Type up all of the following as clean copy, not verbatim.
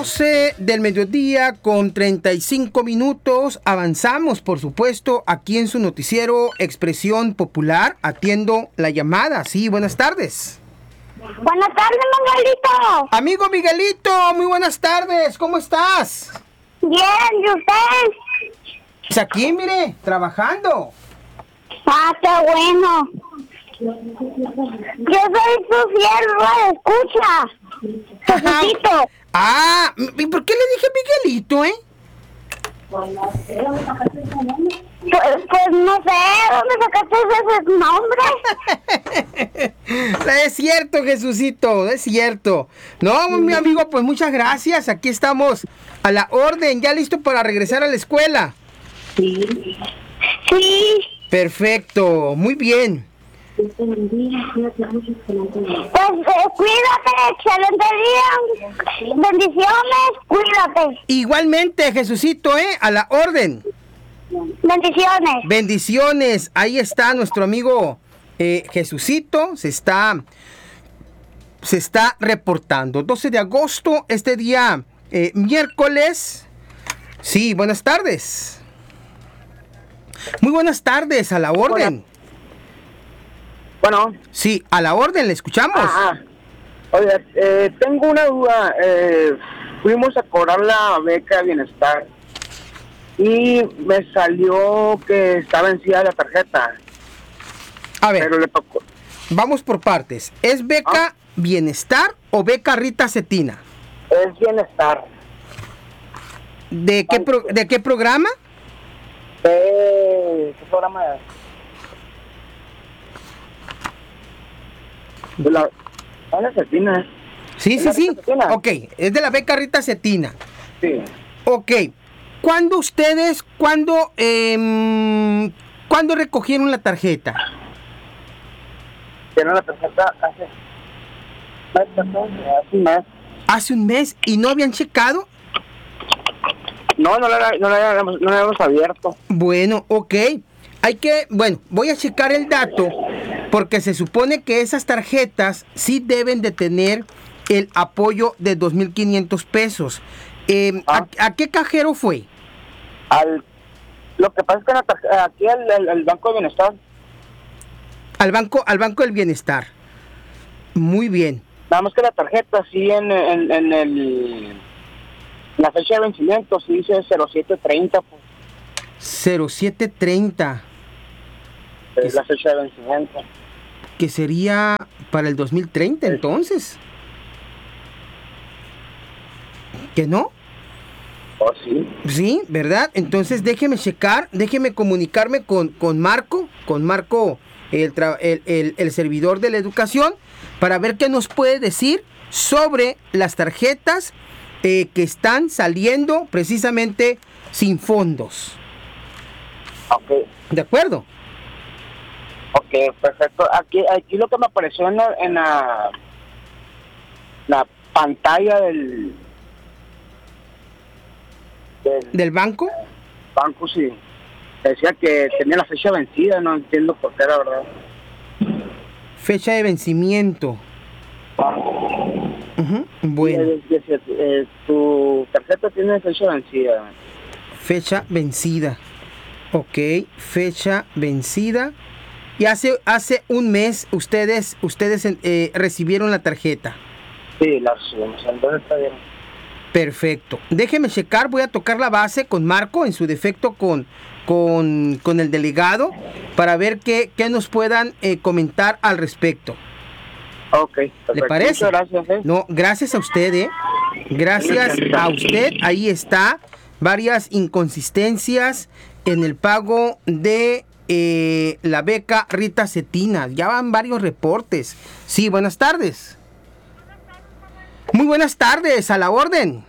12 del mediodía con 35 minutos. Avanzamos, por supuesto, aquí en su noticiero Expresión Popular. Atiendo la llamada. Sí, buenas tardes. Buenas tardes, Miguelito. Amigo Miguelito, muy buenas tardes. ¿Cómo estás? Bien, ¿y usted? Pues aquí, mire, trabajando. Ah, qué bueno. Yo soy su fiel escucha. Jesucito. Ah, ¿y por qué le dije Miguelito, Pues no sé, ¿dónde sacaste ese nombre? Es cierto, Jesucito, es cierto. No, mi amigo, pues muchas gracias. Aquí estamos a la orden, ya listo para regresar a la escuela. Sí. Perfecto, muy bien. Pues cuídate, excelente día. Bendiciones, cuídate. Igualmente, Jesucito, a la orden. Bendiciones. Bendiciones. Ahí está nuestro amigo Jesucito. Se está reportando. 12 de agosto, este día miércoles. Sí, buenas tardes. Muy buenas tardes, a la orden. Bueno. Sí, a la orden, le escuchamos. Oye, tengo una duda. Fuimos a cobrar la beca de bienestar y me salió que está vencida la tarjeta. A ver, pero le tocó. Vamos por partes. ¿Es beca bienestar o beca Rita Cetina? Es bienestar. ¿De qué programa? ¿Qué programa es? De la Cetina. Sí. Cetina? Ok, es de la beca Rita Cetina. Sí. Ok. ¿Cuándo recogieron la tarjeta? Tienen la tarjeta hace un mes. ¿Hace un mes? ¿Y no habían checado? No la habíamos abierto. Bueno, ok. Voy a checar el dato porque se supone que esas tarjetas sí deben de tener el apoyo de 2,500 pesos. ¿A qué cajero fue? Lo que pasa es que aquí al Banco de Bienestar. Al Banco del Bienestar. Muy bien. Nada más que la tarjeta sí en la fecha de vencimiento sí dice 0730. Pues. 0730. Es la fecha de vencimiento. Que sería para el 2030, sí. Entonces. ¿Que no? Oh, sí. Sí, ¿verdad? Entonces déjeme comunicarme con Marco, el servidor de la educación, para ver qué nos puede decir sobre las tarjetas que están saliendo precisamente sin fondos. Ok. ¿De acuerdo? Ok, perfecto. Aquí lo que me apareció en la pantalla del banco. Banco, sí. Decía que tenía la fecha vencida, no entiendo por qué, la verdad. Fecha de vencimiento. Bueno. Tu tarjeta tiene fecha vencida. Fecha vencida. Ok, fecha vencida. Y hace un mes ustedes recibieron la tarjeta. Sí, la recibimos. Entonces está bien. Perfecto. Déjeme checar, voy a tocar la base con Marco, en su defecto con el delegado, para ver qué nos puedan comentar al respecto. Ok, perfecto. ¿Le parece? Muchas gracias. No, gracias a usted, Gracias a usted. Ahí está, varias inconsistencias en el pago de la beca Rita Cetina. Ya van varios reportes. Sí, buenas tardes. Muy buenas tardes, a la orden.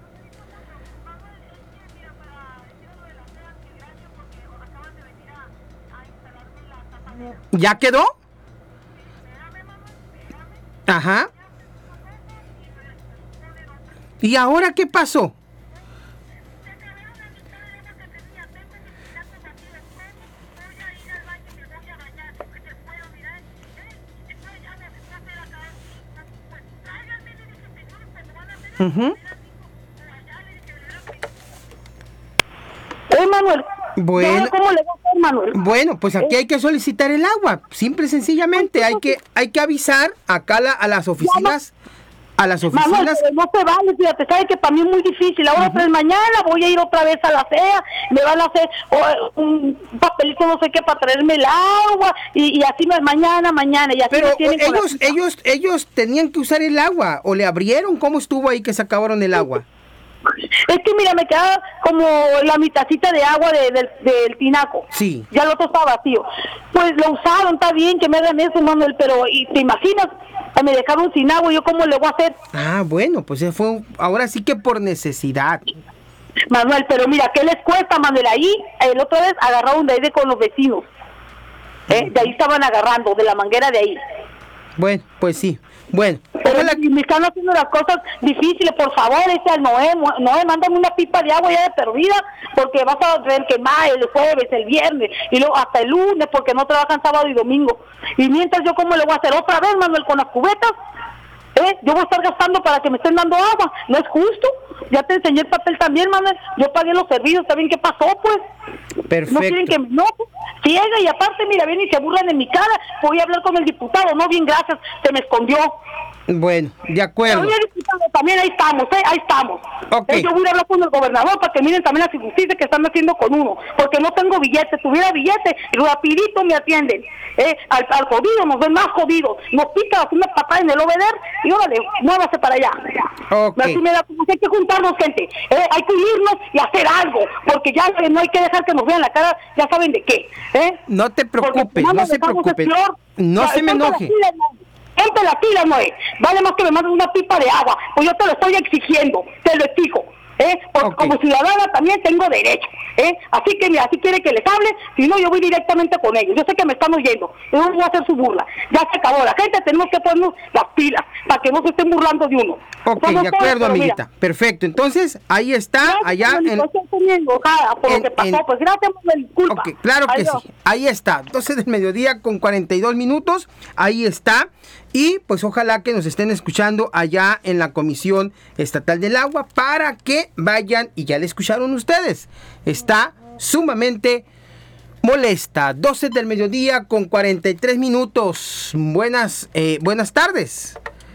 ¿Ya quedó? Ajá. ¿Y ahora qué pasó? Manuel? Bueno. ¿Cómo le va a hacer, Manuel? Bueno, pues aquí hay que solicitar el agua, simple y sencillamente, hay que avisar acá a las oficinas. A las Manuel, oficinas. no se vale, fíjate, sabes que para mí es muy difícil. Ahora pues mañana voy a ir otra vez a la CEA, me van a hacer un papelito no sé qué para traerme el agua y así no es mañana y así Pero me tienen con ellos tenían que usar el agua o le abrieron. ¿Cómo estuvo ahí que se acabaron el agua? Es que mira, me queda como la mitacita de agua del tinaco. Sí. Ya el otro está vacío. Pues lo usaron, está bien que me hagan eso, Manuel, pero ¿y te imaginas? Me dejaron sin agua, ¿yo cómo le voy a hacer? Ah, bueno, pues ahora sí que por necesidad. Manuel, pero mira, ¿qué les cuesta, Manuel? Ahí, el otra vez agarraron de ahí con los vecinos. De ahí estaban agarrando, de la manguera de ahí. Bueno, pues sí. Bueno, pero me están haciendo las cosas difíciles, por favor, Noé, mándame una pipa de agua ya de perdida, porque vas a tener que más el jueves, el viernes, y luego hasta el lunes, porque no trabajan sábado y domingo. Y mientras yo, ¿cómo le voy a hacer otra vez, Manuel, con las cubetas? Yo voy a estar gastando para que me estén dando agua, no es justo. Ya te enseñé el papel también, Manuel, yo pagué los servicios, ¿saben qué pasó, pues? Perfecto. No quieren que, ciega, y aparte, mira, ven y se burlan en mi cara. Voy a hablar con el diputado, no, bien, gracias, se me escondió. Bueno, de acuerdo. Pero, diputado, también ahí estamos. Okay. Yo voy a hablar con el gobernador para que miren también las injusticias que están haciendo con uno, porque no tengo billete. Tuviera billete, rapidito me atienden. Al jodido nos ven más jodidos, nos pica una patada en el obeder y órale, muévase para allá. Okay. Así me da, pues hay que juntarnos, gente, hay que unirnos y hacer algo, porque ya no hay que dejar que nos vean la cara, ya saben de qué. No te preocupes, no se preocupe, no se me enoje. Ponte la pila, Noé. Vale más que me mandes una pipa de agua, pues yo te lo estoy exigiendo, te lo exijo. Porque como ciudadana también tengo derecho, así que mira, si quiere que les hable, si no yo voy directamente con ellos. Yo sé que me están oyendo, yo no voy a hacer su burla. Ya se acabó, la gente tenemos que ponernos las pilas para que no se estén burlando de uno. Ok, de acuerdo, amiguita. Mira. Perfecto, entonces ahí está, allá en... Estoy enojada por lo que pasó, pues gracias, disculpa. Okay, claro que sí, ahí está, 12 del mediodía con 42 minutos, ahí está. Y pues ojalá que nos estén escuchando allá en la Comisión Estatal del Agua para que vayan, y ya le escucharon ustedes, está sumamente molesta. 12 del mediodía con 43 minutos. Buenas tardes.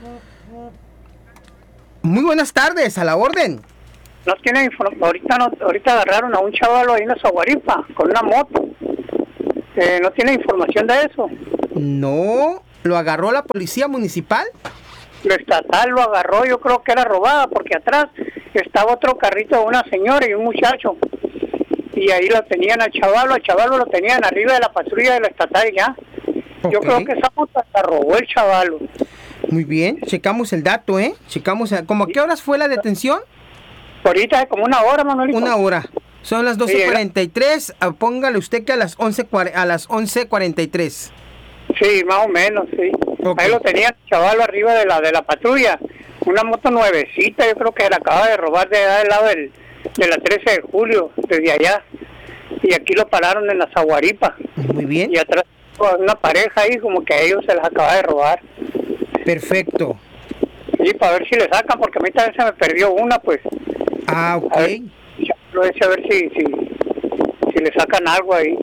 Muy buenas tardes, a la orden. No tiene información, ahorita agarraron a un chaval ahí en la Zaguaripa con una moto. ¿No tiene información de eso? No. ¿Lo agarró la policía municipal? Lo estatal lo agarró, yo creo que era robada, porque atrás estaba otro carrito de una señora y un muchacho. Y ahí lo tenían al chavalo lo tenían arriba de la patrulla de la estatal ya. Okay. Yo creo que esa moto la robó el chavalo. Muy bien, checamos el dato, Checamos, ¿cómo a qué horas fue la detención? Ahorita como una hora, Manuelito. Una hora. Son las 12:43, póngale usted que a las 11:43. Sí, más o menos, sí. Okay. Ahí lo tenía el chaval arriba de la patrulla. Una moto nuevecita, yo creo que la acaba de robar de allá del lado de la 13 de julio, desde allá. Y aquí lo pararon en la Zaguaripa. Muy bien. Y atrás una pareja ahí, como que a ellos se las acaba de robar. Perfecto. Sí, para ver si le sacan, porque a mí también se me perdió una, pues. Ah, ok. A ver si le sacan algo ahí.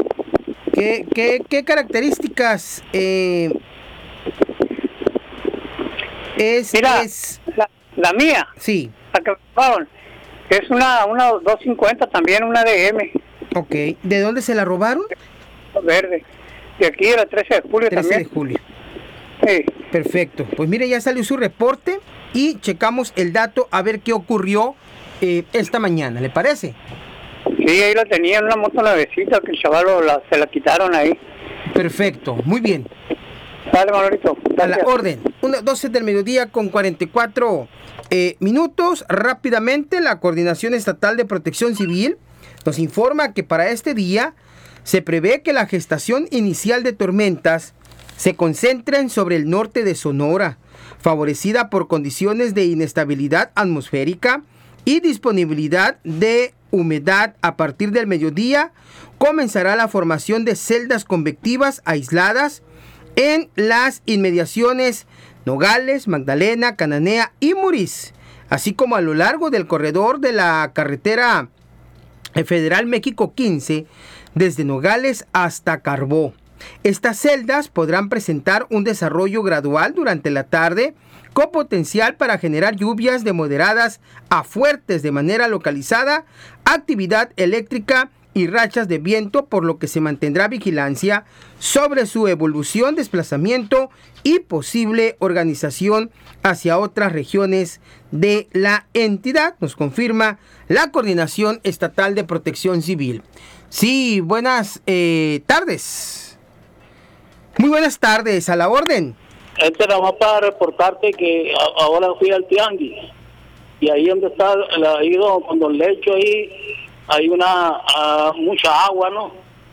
¿Qué características Mira, la mía. Sí. La que me robaron. Es una 250 también, una DM. Ok. ¿De dónde se la robaron? Verde. De aquí de la 13 de julio 13 también. 13 de julio. Sí. Perfecto. Pues mire, ya salió su reporte y checamos el dato a ver qué ocurrió esta mañana. ¿Le parece? Sí, ahí la tenían, una moto nuevecita que el chaval se la quitaron ahí. Perfecto, muy bien. Dale, Manolito. A la orden. 12 del mediodía con 44 minutos. Rápidamente, la Coordinación Estatal de Protección Civil nos informa que para este día se prevé que la gestación inicial de tormentas se concentren sobre el norte de Sonora, favorecida por condiciones de inestabilidad atmosférica y disponibilidad de humedad. A partir del mediodía comenzará la formación de celdas convectivas aisladas en las inmediaciones Nogales, Magdalena, Cananea y Muris, así como a lo largo del corredor de la carretera Federal México 15, desde Nogales hasta Carbó. Estas celdas podrán presentar un desarrollo gradual durante la tarde, con potencial para generar lluvias de moderadas a fuertes de manera localizada, actividad eléctrica y rachas de viento, por lo que se mantendrá vigilancia sobre su evolución, desplazamiento y posible organización hacia otras regiones de la entidad, nos confirma la Coordinación Estatal de Protección Civil. Sí, buenas tardes. Muy buenas tardes, a la orden. Nada más para reportarte que ahora fui al tianguis y ahí donde está, ahí cuando el lecho ahí hay mucha agua, ¿no?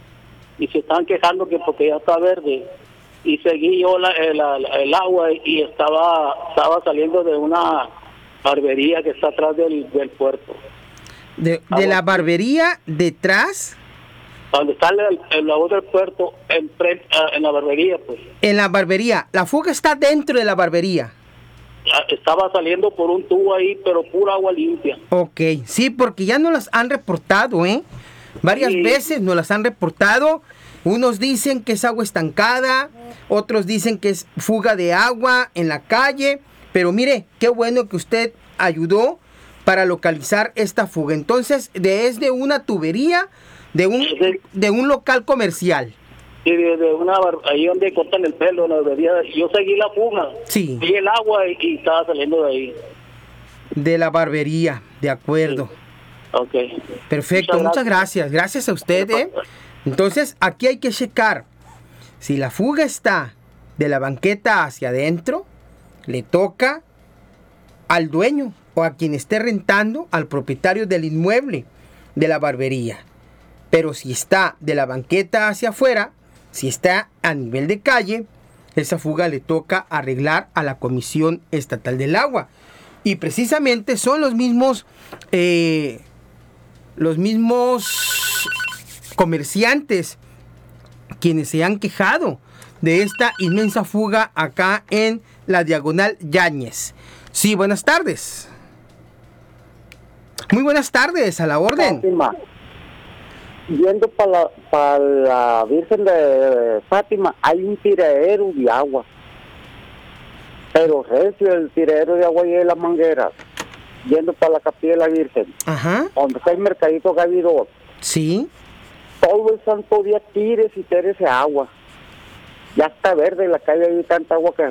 Y se están quejando que porque ya está verde. Y seguí yo el agua y estaba saliendo de una barbería que está atrás del puerto. ¿De la barbería detrás? Donde está la voz del puerto, en la barbería, pues. En la barbería. La fuga está dentro de la barbería. Estaba saliendo por un tubo ahí, pero pura agua limpia. Ok, sí, porque ya nos las han reportado, Varias veces nos las han reportado. Unos dicen que es agua estancada, otros dicen que es fuga de agua en la calle. Pero mire, qué bueno que usted ayudó para localizar esta fuga. Entonces, es de una tubería de un local comercial. Sí, ahí donde cortan el pelo, la barbería. Yo seguí la fuga. Sí. Vi el agua y estaba saliendo de ahí. De la barbería, de acuerdo. Sí. Ok. Perfecto, muchas gracias. Gracias a usted, Entonces, aquí hay que checar. Si la fuga está de la banqueta hacia adentro, le toca al dueño o a quien esté rentando, al propietario del inmueble de la barbería. Pero si está de la banqueta hacia afuera, si está a nivel de calle, esa fuga le toca arreglar a la Comisión Estatal del Agua. Y precisamente son los mismos comerciantes quienes se han quejado de esta inmensa fuga acá en la Diagonal Yáñez. Sí, buenas tardes. Muy buenas tardes, a la orden. Fátima. Yendo para la Virgen de Fátima, hay un tiradero de agua. Pero recio el tiradero de agua y de las mangueras. Yendo para la Capilla de la Virgen. Ajá. Donde está el mercadito Gavidor. Sí. Todo el santo día tires y tires agua. Ya está verde la calle, hay tanta agua que